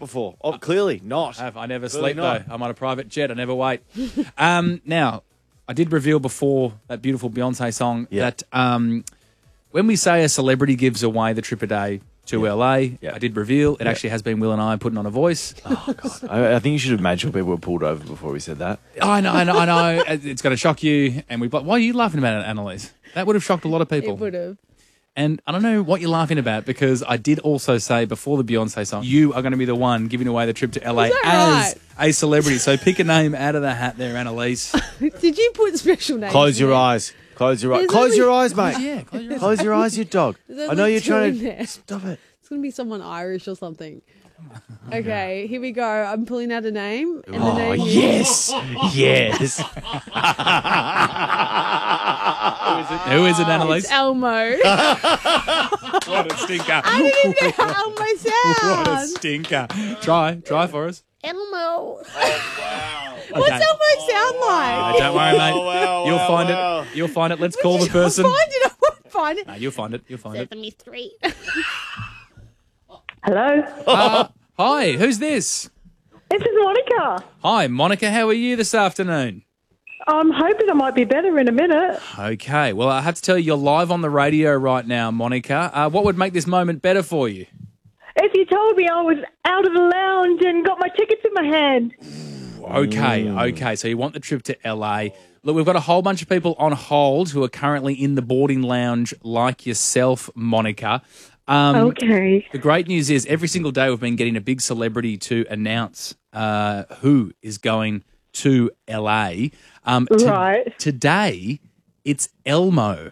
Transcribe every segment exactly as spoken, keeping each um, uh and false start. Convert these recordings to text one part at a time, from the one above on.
before. Oh, clearly not. I have. I never Clearly sleep, not. though. I'm on a private jet. I never wait. um, now, I did reveal before that beautiful Beyonce song Yeah. that um, when we say a celebrity gives away the trip a day to L A, Yeah. I did reveal it actually has been Will and I putting on a voice. Oh, God. I, I think you should have made sure people were pulled over before we said that. I know, I know, I know. It's going to shock you. And we, why are you laughing about it, Annalise? That would have shocked a lot of people. It would have. And I don't know what you're laughing about because I did also say before the Beyonce song, you are going to be the one giving away the trip to L A Is as that a celebrity. So pick a name out of the hat there, Annalise. Did you put special names? Close in your there? eyes. Close your eyes. There's Close only- your eyes, mate. Yeah, close your eyes. Close your eyes, you dog. There's I know only you're two trying in to... there. Stop it. It's going to be someone Irish or something. Okay, here we go. I'm pulling out a name. And the Oh, name is- yes. Yes. Who is it, Annalise? It's Elmo. What a stinker. I didn't even know how Elmo What a sounds. stinker. Try, try for us. Elmo. What's Okay. Elmo sound like? Uh, don't worry, mate. Oh, wow, You'll wow, find wow. it. You'll find it. Let's call the person. I'll find it. I won't find it. No, you'll find it. You'll find it. Sesame Street. Hello, Uh, hi, who's this? this is Monica. Hi, Monica. How are you this afternoon? I'm hoping I might be better in a minute. Okay. Well, I have to tell you, you're live on the radio right now, Monica. Uh, what would make this moment better for you? If you told me I was out of the lounge and got my tickets in my hand. Okay, okay. So you want the trip to L A. Look, we've got a whole bunch of people on hold who are currently in the boarding lounge like yourself, Monica. Um, Okay. The great news is every single day we've been getting a big celebrity to announce uh, who is going to L A. Um, to- Right. Today, it's Elmo.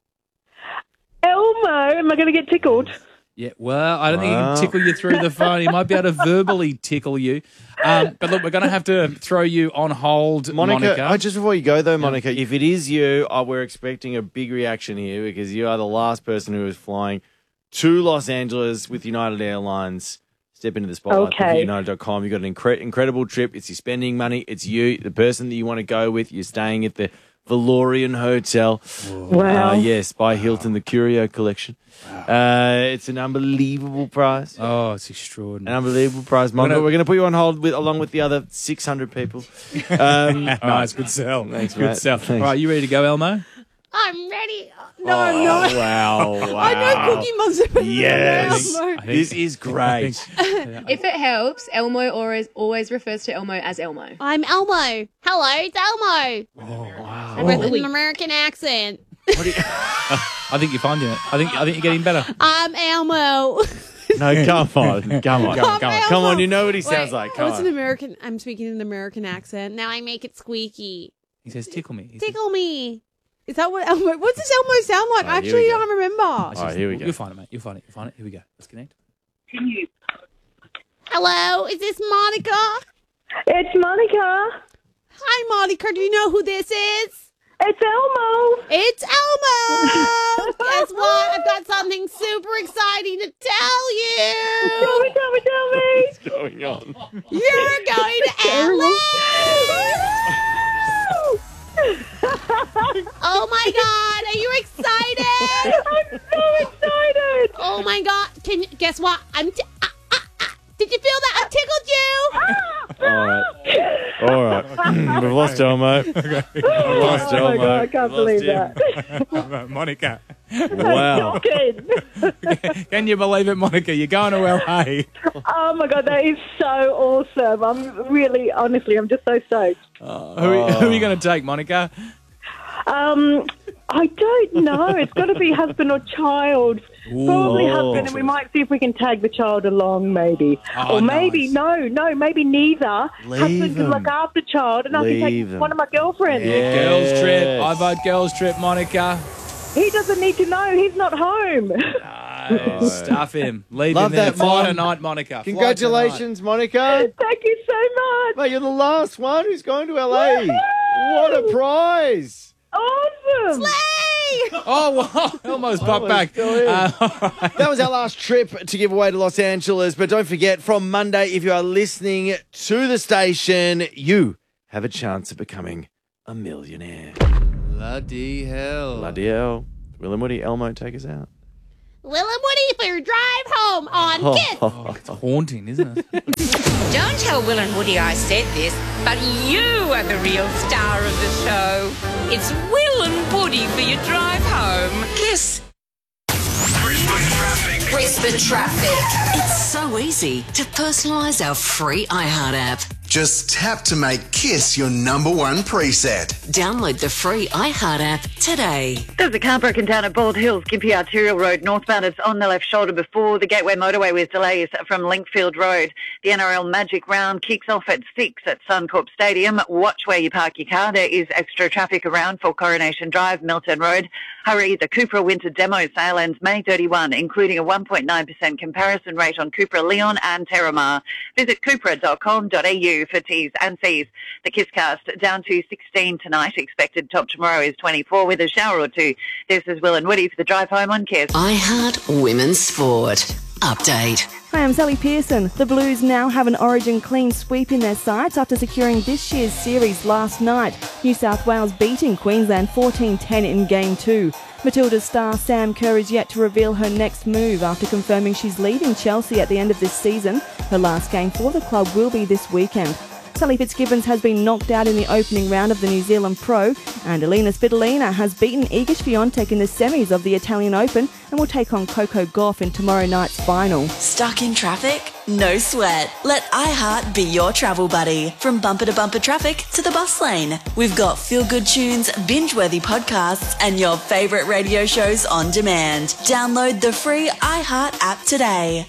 Elmo, am I going to get tickled? Yeah, well, I don't think he Wow. can tickle you through the phone. He might be able to verbally tickle you. Um, but look, we're going to have to throw you on hold, Monica, Monica. oh, just before you go, though, Monica, if it is you, oh, we're expecting a big reaction here because you are the last person who is flying to Los Angeles with United Airlines. Step into the spotlight. Okay. United dot com. You've got an incre- incredible trip. It's your spending money. It's you, the person that you want to go with. You're staying at the Valorian Hotel. Wow. Uh, yes, by Hilton, the Curio Collection. Uh, it's an unbelievable prize. Oh, it's An extraordinary. unbelievable prize, Monica. gonna- We're going to put you on hold with, along with the other six hundred people. Um, Nice, good sell. Thanks, good mate. sell. Thanks. All right, you ready to go, Elmo? I'm ready. No, I'm not. Oh, wow, wow. I know Cookie Monster. but Yes. Elmo. I think- This is great. If it helps, Elmo always always refers to Elmo as Elmo. I'm Elmo. Hello, it's Elmo. Oh, wow. With an American accent. I think you're finding it. I think I think you're getting better. I'm Elmo. No, come on. Come on. Come on, come on. Come on, you know what he sounds Wait, like. Come what's on. an American? I'm speaking an American accent. Now I make it squeaky. He says, "Tickle me." He says- Tickle me. Is that what Elmo? What does Elmo sound like? Oh, I here actually we go. don't remember. All right, here we go. You'll find it, mate. You'll find it. You'll find it. You'll find it. Here we go. Let's connect. Hello, is this Monica? It's Monica. Hi, Monica. Do you know who this is? It's Elmo. It's Elmo. Guess what? I've got something super exciting to tell Tell you. me, tell me, tell me. What's going on? You're going to L A. Oh my God! Are you excited? I'm so excited. Oh my God! Can you guess what? I'm. T- ah, ah, ah. Did you feel that? I tickled you. All right. All right. We've lost Elmo. We've lost Oh my Elmo. God, I can't We've lost believe him. that. Monica. Wow. Shocking. Can you believe it, Monica? You're going to L A. Oh my God, that is so awesome. I'm really, honestly, I'm just so stoked. Who, who are you going to take, Monica? Um, I don't know. It's got to be husband or child. Probably Ooh. husband, and we might see if we can tag the child along, maybe. Oh, or maybe, nice. no, no, maybe neither. Leave husband can them. look after the child, and I can Leave take them. one of my girlfriends. Yeah. Girls trip. Yes. I vote girls trip, Monica. He doesn't need to know. He's not home. No, stuff him. Leave Love him there. that, Fly Mom. tonight, Monica. Fly Congratulations, Monica. Thank you so much. Mate, you're the last one who's going to L A. What a prize. Awesome. tonight. Oh, wow. Elmo's popped Elmo's back. still in. Uh, all right. That was our last trip to give away to Los Angeles. But don't forget, from Monday, if you are listening to the station, you have a chance of becoming a millionaire. Bloody hell. Bloody hell. Will and Woody, Elmo, take us out. Will and Woody for your drive home on Kiss. Oh, it's haunting, isn't it? Don't tell Will and Woody I said this, but you are the real star of the show. It's Will and Woody for your drive home. Kiss. Brisbane Traffic. It's so easy to personalise our free iHeart app. Just tap to make Kiss your number one preset. Download the free iHeart app today. There's a car broken down at Bald Hills, Gympie Arterial Road, northbound. It's on the left shoulder before the Gateway Motorway with delays from Linkfield Road. The N R L Magic Round kicks off at six at Suncorp Stadium. Watch where you park your car. There is extra traffic around for Coronation Drive, Milton Road. Hurry, the Cupra Winter Demo sale ends May thirty-first, including a one point nine percent comparison rate on Cupra Leon and Terramar. Visit cupra dot com dot a u for T's and C's. The Kisscast down to sixteen tonight. Expected top tomorrow is twenty-four with a shower or two. This is Will and Woody for the drive home on Kiss. iHeart Women's Sport. Update. Hi, I'm Sally Pearson. The Blues now have an Origin clean sweep in their sights after securing this year's series last night. New South Wales beating Queensland fourteen ten in Game two. Matilda's star Sam Kerr is yet to reveal her next move after confirming she's leaving Chelsea at the end of this season. Her last game for the club will be this weekend. Sally Fitzgibbons has been knocked out in the opening round of the New Zealand Pro, and Alina Svitolina has beaten Iga Swiatek in the semis of the Italian Open and will take on Coco Gauff in tomorrow night's final. Stuck in traffic? No sweat. Let iHeart be your travel buddy. From bumper to bumper traffic to the bus lane. We've got feel-good tunes, binge-worthy podcasts, and your favourite radio shows on demand. Download the free iHeart app today.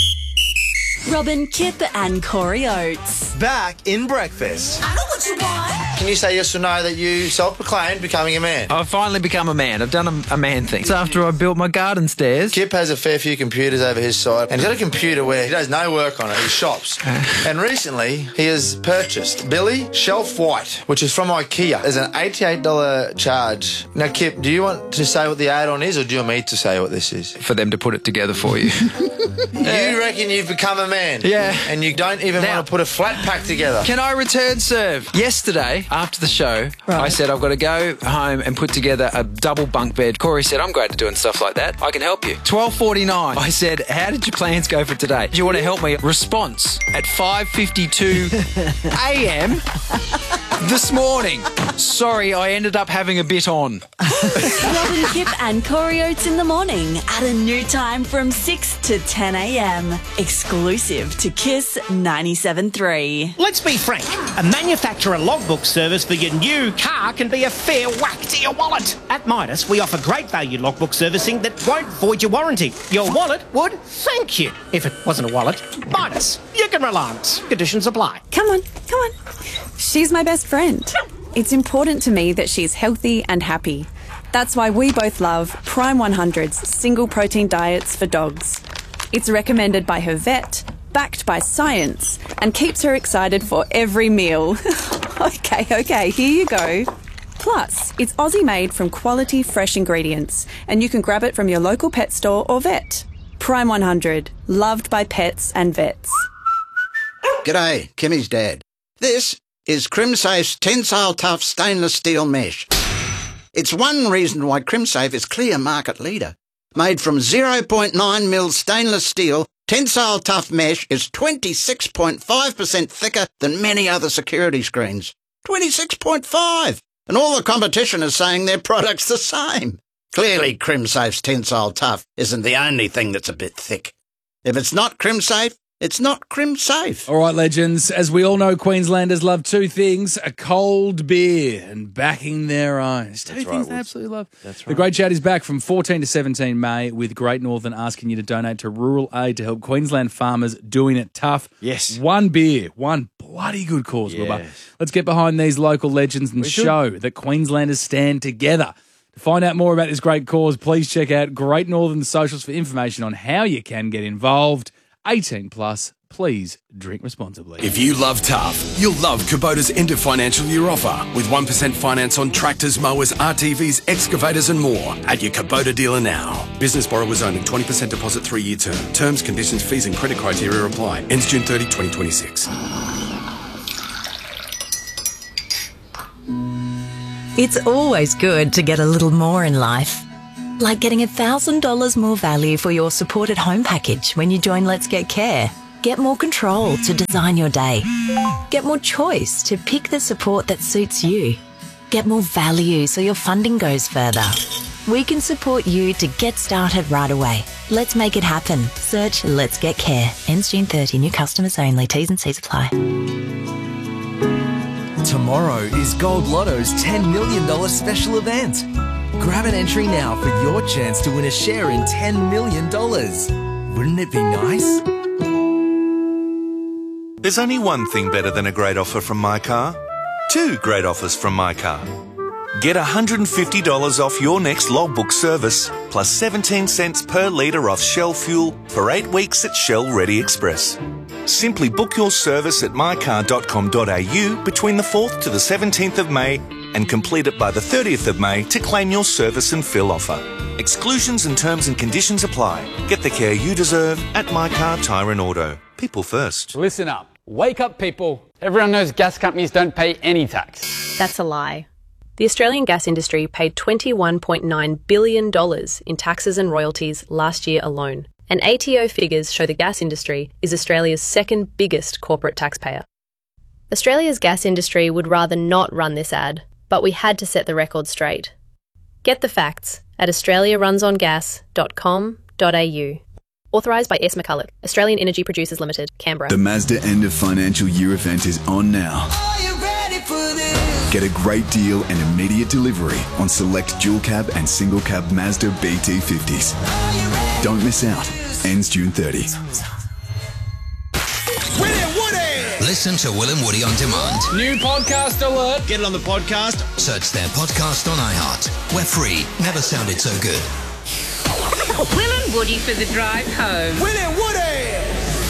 Robin, Kip and Corey Oates. Back in breakfast. I know what you want. Can you say yes or no that you self-proclaimed becoming a man? I've finally become a man. I've done a, a man thing. It's after I built my garden stairs. Kip has a fair few computers over his side, and he's got a computer where he does no work on it. He shops. And recently, he has purchased Billy Shelf White, which is from IKEA. There's an eighty-eight dollars charge. Now, Kip, do you want to say what the add-on is, or do you want me to say what this is? For them to put it together for you. You reckon you've become a man? Yeah. And you don't even now, want to put a flat pack together? Can I return serve? Yesterday, after the show, right. I said I've got to go home and put together a double bunk bed. Corey said, I'm great at doing stuff like that. I can help you. twelve forty-nine. I said, how did your plans go for today? Do you want to help me? Response at five fifty-two a.m. this morning. Sorry, I ended up having a bit on. Robin, Kip and Corey Oates in the morning at a new time from six to ten a.m. Exclusive to Kiss ninety-seven point three. Let's be frank. A manufacturer logbook service for your new car can be a fair whack to your wallet. At Midas, we offer great value logbook servicing that won't void your warranty. Your wallet would thank you. If it wasn't a wallet, Midas. You can rely on us. Conditions apply. Come on, come on. She's my best friend. It's important to me that she's healthy and happy. That's why we both love Prime one hundred's single protein diets for dogs. It's recommended by her vet, backed by science, and keeps her excited for every meal. okay, okay, here you go. Plus, it's Aussie-made from quality fresh ingredients, and you can grab it from your local pet store or vet. Prime one hundred, loved by pets and vets. G'day, Kimmy's dad. This is Crimsafe's Tensile Tough Stainless Steel Mesh. It's one reason why Crimsafe is clear market leader. Made from zero point nine mil stainless steel, Tensile Tough Mesh is twenty-six point five percent thicker than many other security screens. twenty-six point five! And all the competition is saying their product's the same. Clearly, Crimsafe's Tensile Tough isn't the only thing that's a bit thick. If it's not Crimsafe, it's not Crimsafe. All right, legends. As we all know, Queenslanders love two things, a cold beer and backing their eyes. Two That's things right, they absolutely love. That's right. The Great Chat is back from fourteen to seventeen May with Great Northern asking you to donate to Rural Aid to help Queensland farmers doing it tough. Yes. One beer, one bloody good cause, Yes. Wilbur. Let's get behind these local legends and We should. show that Queenslanders stand together. To find out more about this great cause, please check out Great Northern socials for information on how you can get involved. eighteen plus. Please drink responsibly. If you love tough, you'll love Kubota's end of financial year offer with one percent finance on tractors, mowers, R T Vs, excavators and more at your Kubota dealer now. Business borrowers only, twenty percent deposit, three-year term. Terms, conditions, fees and credit criteria apply. Ends June thirtieth, twenty twenty-six. It's always good to get a little more in life. Like getting one thousand dollars more value for your supported home package when you join Let's Get Care. Get more control to design your day. Get more choice to pick the support that suits you. Get more value so your funding goes further. We can support you to get started right away. Let's make it happen. Search Let's Get Care. Ends June thirtieth. New customers only. T's and C's apply. Tomorrow is Gold Lotto's ten million dollars special event. Grab an entry now for your chance to win a share in ten million dollars. Wouldn't it be nice? There's only one thing better than a great offer from My Car. Two great offers from My Car. Get one hundred fifty dollars off your next logbook service, plus seventeen cents per litre off Shell fuel for eight weeks at Shell Ready Express. Simply book your service at my car dot com dot a u between the fourth to the seventeenth of May and complete it by the thirtieth of May to claim your service and fill offer. Exclusions and terms and conditions apply. Get the care you deserve at My Car Tyre and Auto. People first. Listen up. Wake up, people. Everyone knows gas companies don't pay any tax. That's a lie. The Australian gas industry paid twenty-one point nine billion dollars in taxes and royalties last year alone. And A T O figures show the gas industry is Australia's second biggest corporate taxpayer. Australia's gas industry would rather not run this ad, but we had to set the record straight. Get the facts at australia runs on gas dot com dot a u. Authorised by S. McCulloch, Australian Energy Producers Limited, Canberra. The Mazda end of financial year event is on now. Get a great deal and immediate delivery on select dual cab and single cab Mazda B T fifties. Don't miss out. Ends June thirtieth. Listen to Will and Woody on demand. New podcast alert. Get it on the podcast. Search their podcast on iHeart. We're free. Never sounded so good. Will and Woody for the drive home. Will and Woody!